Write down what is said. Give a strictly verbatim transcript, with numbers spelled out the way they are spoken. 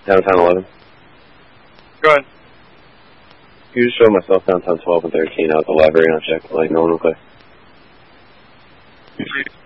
Downtown eleven. Go ahead. You just show myself downtown twelve and thirteen. I was a library, and I'll check. Like, no one will play. Please.